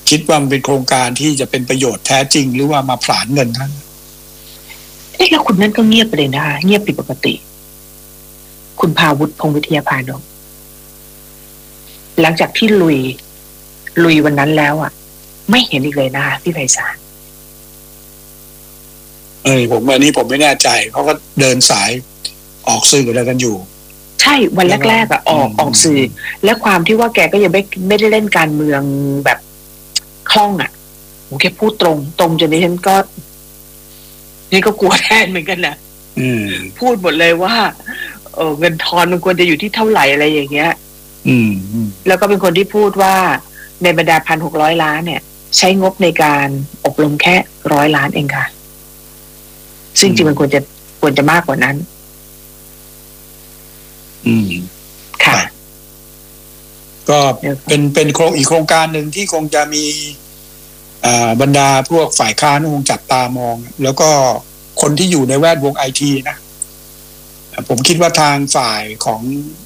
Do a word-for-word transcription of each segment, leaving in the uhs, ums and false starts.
คิดว่ามันเป็นโครงการที่จะเป็นประโยชน์แท้จริงหรือว่ามาผลาญเงินท่านเอ๊ะแล้วคุณนั่นก็เงียบไปเลยนะคะเงียบผิดปกติคุณภาวุฒิพงษ์วิทยาพานนท์หลังจากที่ลุยลุยวันนั้นแล้วอ่ะไม่เห็นอีกเลยนะคะพี่ไพศาลเออผมอันนี้ผมไม่แน่ใจเขาก็เดินสายออกสื่ออะไรกันอยู่ใช่วันแรกๆอ่ะออกออกสื่อและความที่ว่าแกก็ยังไม่ไม่ได้เล่นการเมืองแบบคล่องอ่ะโหแกพูดตรงตรงจนนี้ฉันก็นี่ก็กลัวแทนเหมือนกันนะพูดหมดเลยว่าเออเงินทอนมันควรจะอยู่ที่เท่าไหร่อะไรอย่างเงี้ยแล้วก็เป็นคนที่พูดว่าในบรรดาพันหกร้อยล้านเนี่ยใช้งบในการอบรมแค่ร้อยล้านเองค่ะซึ่งจริงมันควรจะควรจะมากกว่านั้นอืมค่ะก็เป็นเป็นโครงอีกโครงการหนึ่งที่คงจะมีอ่าบรรดาพวกฝ่ายค้านคงจับตามองแล้วก็คนที่อยู่ในแวดวงไอทีนะผมคิดว่าทางฝ่ายของ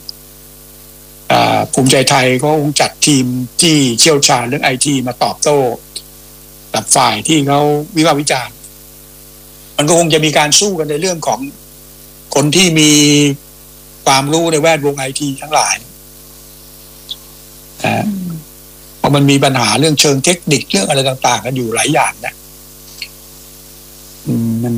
ภูมิใจไทยเขาคงจัดทีมที่เชี่ยวชาญเรื่องไอทีมาตอบโต้กับฝ่ายที่เขาวิพากษ์วิจารณ์มันก็คงจะมีการสู้กันในเรื่องของคนที่มีความรู้ในแวดวงไอทีทั้งหลายนะเพราะมันมีปัญหาเรื่องเชิงเทคนิคเรื่องอะไรต่างๆกันอยู่หลายอย่างนะมัน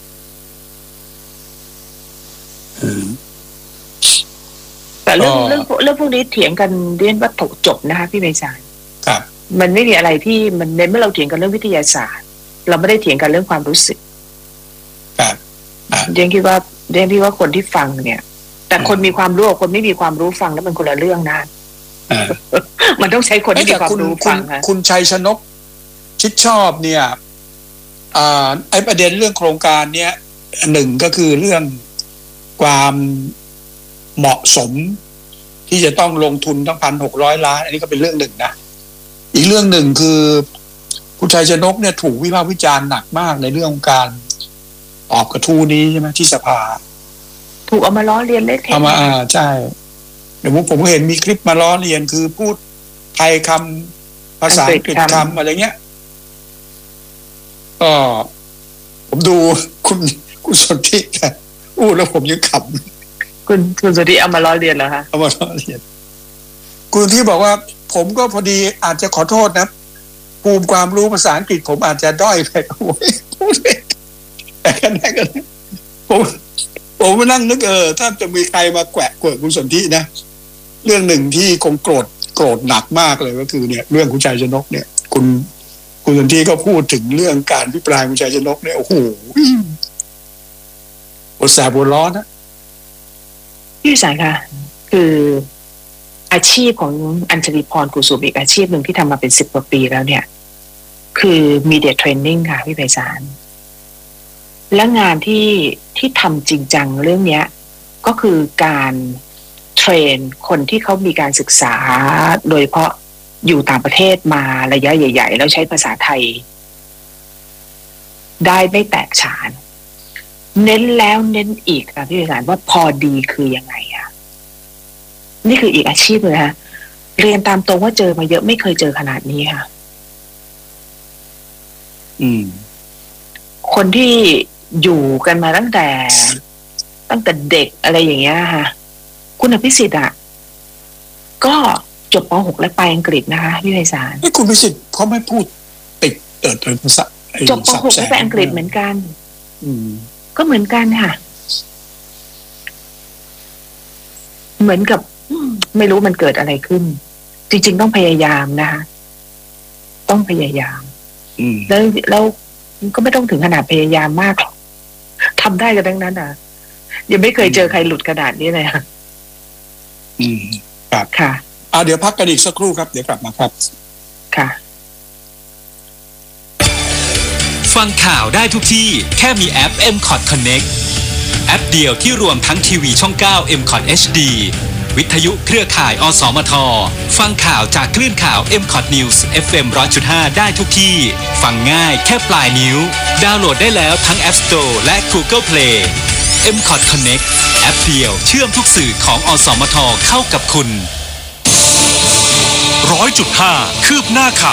แต่เรื่องเรื่องเรื่องพวกนี้เถียงกันเรียนวัตถุจบนะคะพี่ไพศาลครับมันไม่มีอะไรที่มันในเมื่อเราเถียงกันเรื่องวิทยาศาสตร์เราไม่ได้เถียงกันเรื่องความรู้สึกครับเรียนคิดว่าเรียนคิดว่าคนที่ฟังเนี่ยแต่คนมีความรู้กับคนไม่มีความรู้ฟังแล้วมันคนละเรื่องนะมันต้องใช้คนที่มีความรู้ฟังค่ะคุณชัยชนกชิดชอบเนี่ยอ่าไอ้ประเด็นเรื่องโครงการเนี้ยหนึ่งก็คือเรื่องความเหมาะสมที่จะต้องลงทุนทั้งพันหกร้อยล้านอันนี้ก็เป็นเรื่องหนึ่งนะอีกเรื่องหนึ่งคือคุณชัยชนกเนี่ยถูกวิพากษ์วิจารณ์หนักมากในเรื่องของการตอบกระทู้นี้ใช่ไหมที่สภาถูกเอามาล้อเลียนเล็กเอามาอ่าใช่เดี๋ยวผมผมเห็นมีคลิปมาล้อเลียนคือพูดไทยคำภาษาอังกฤษคำอะไรเงี้ยก็ผมดูคุณคุณสนธิอู้แล้วผมยังขำคุณคุณสนธิเอามาล้อเลียนเหรอคะเอามาล้อเลียนคุณที่บอกว่าผมก็พอดีอาจจะขอโทษนะภูมิความรู้ภาษาอังกฤษผมอาจจะด้อยไปโอ้ยพูดเลยแต่กันแน่กันผมผมมานั่งนึกเออถ้าจะมีใครมาแกวะกวดคุณสนธินะเรื่องหนึ่งที่คงโกรธโกรธหนักมากเลยก็คือเนี่ยเรื่องคุณชัยชนกเนี่ยคุณคุณสนธิก็พูดถึงเรื่องการพิปรายคุณชัยชนกเนี่ยโอ้โหปวดแสบปวดร้อนนะพี่สายค่ะคืออาชีพของอัญชลีพรกุสุมอีกอาชีพหนึ่งที่ทำมาเป็นสิบกว่าปีแล้วเนี่ยคือมีเดียเทรนนิ่งค่ะพี่ไพศาลและงานที่ที่ทำจริงจังเรื่องนี้ก็คือการเทรนคนที่เขามีการศึกษาโดยเฉพาะอยู่ต่างประเทศมาระยะใหญ่ๆแล้วใช้ภาษาไทยได้ไม่แตกฉานเน้นแล้วเน้นอีกค่ะพี่ไพศาลว่าพอดีคือยังไงอะนี่คืออีกอาชีพเลยค่ะเรียนตามตรงว่าเจอมาเยอะไม่เคยเจอขนาดนี้ค่ะอืมคนที่อยู่กันมาตั้งแต่ตั้งแต่เด็กอะไรอย่างเงี้ยค่ะคุณอภิสิทธิ์อ่ะก็จบป หกและไปอังกฤษนะคะพี่ไพศาลไอ้คุณอภิสิทธิ์เขาไม่พูดติดเติร์ดเลยภาษาจบป หกและไปอังกฤษเหมือนกันอืมก็เหมือนกันค่ะเหมือนกับไม่รู้มันเกิดอะไรขึ้นจริงๆต้องพยายามนะคะต้องพยายามแล้วแล้วก็ไม่ต้องถึงขนาดพยายามมากหรอกทำได้กันทั้งนั้นอ่ะยังไม่เคยเจอใครหลุดขนาดนี้เลยค่ะอืมครับค่ะอ่าเดี๋ยวพักกันอีกสักครู่ครับเดี๋ยวกลับมาครับค่ะฟังข่าวได้ทุกที่แค่มีแอป เอ็ม คอท Connect แอปเดียวที่รวมทั้งทีวีช่องเก้า เอ็ม คอท เอช ดี วิทยุเครือข่ายอสมทฟังข่าวจากคลื่นข่าว เอ็ม คอท News เอฟ เอ็ม หนึ่งร้อยจุดห้า ได้ทุกที่ฟังง่ายแค่ปลายนิ้วดาวน์โหลดได้แล้วทั้ง App Store และ Google Play เอ็ม คอท Connect แอปเดียวเชื่อมทุกสื่อของอสมทเข้ากับคุณ หนึ่งร้อยจุดห้า คืบหน้าข่าว